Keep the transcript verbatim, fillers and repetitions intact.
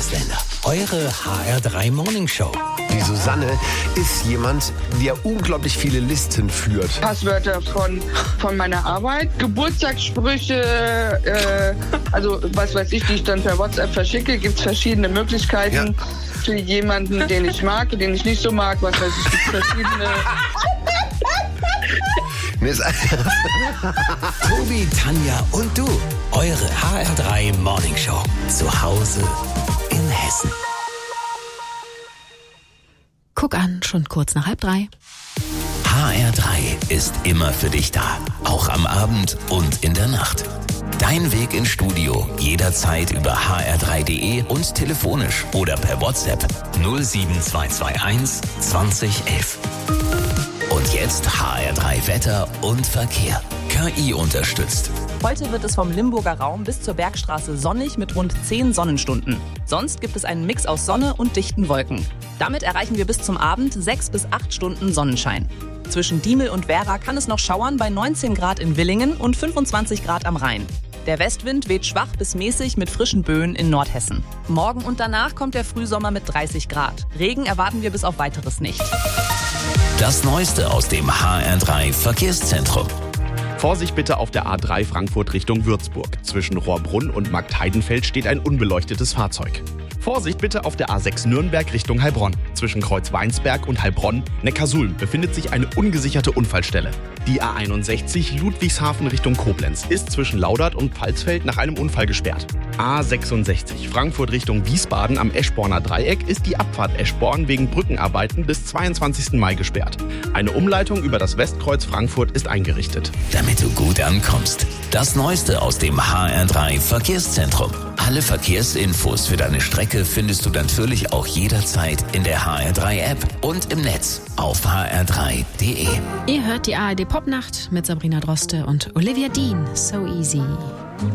Bundesländer. Eure H R drei Morning Show. Die Susanne ist jemand, der unglaublich viele Listen führt. Passwörter von, von meiner Arbeit, Geburtstagssprüche, äh, also was weiß ich, die ich dann per WhatsApp verschicke. Gibt es verschiedene Möglichkeiten Ja. für jemanden, den ich mag, den ich nicht so mag. Was weiß ich, gibt verschiedene... Mir ist Tobi, Tanja und du. Eure H R drei Morning Show. Zu Hause in Hessen. Guck an, schon kurz nach halb drei. H R drei ist immer für dich da. Auch am Abend und in der Nacht. Dein Weg ins Studio jederzeit über h r drei punkt d e und telefonisch oder per WhatsApp null sieben zwei zwei eins zwanzig elf. Und jetzt H R drei Wetter und Verkehr. K I unterstützt. Heute wird es vom Limburger Raum bis zur Bergstraße sonnig mit rund zehn Sonnenstunden. Sonst gibt es einen Mix aus Sonne und dichten Wolken. Damit erreichen wir bis zum Abend sechs bis acht Stunden Sonnenschein. Zwischen Diemel und Werra kann es noch schauern bei neunzehn Grad in Villingen und fünfundzwanzig Grad am Rhein. Der Westwind weht schwach bis mäßig mit frischen Böen in Nordhessen. Morgen und danach kommt der Frühsommer mit dreißig Grad. Regen erwarten wir bis auf Weiteres nicht. Das Neueste aus dem H R drei Verkehrszentrum. Vorsicht bitte auf der A drei Frankfurt Richtung Würzburg. Zwischen Rohrbrunn und Marktheidenfeld steht ein unbeleuchtetes Fahrzeug. Vorsicht bitte auf der A sechs Nürnberg Richtung Heilbronn. Zwischen Kreuzweinsberg und Heilbronn, Neckarsulm, befindet sich eine ungesicherte Unfallstelle. Die A einundsechzig Ludwigshafen Richtung Koblenz ist zwischen Laudert und Pfalzfeld nach einem Unfall gesperrt. A sechsundsechzig Frankfurt Richtung Wiesbaden am Eschborner Dreieck ist die Abfahrt Eschborn wegen Brückenarbeiten bis zweiundzwanzigsten Mai gesperrt. Eine Umleitung über das Westkreuz Frankfurt ist eingerichtet. Damit du gut ankommst. Das Neueste aus dem H R drei Verkehrszentrum. Alle Verkehrsinfos für deine Strecke findest du natürlich auch jederzeit in der H R drei App und im Netz auf h r drei punkt d e. Ihr hört die A R D Popnacht mit Sabrina Droste und Olivia Dean. So easy.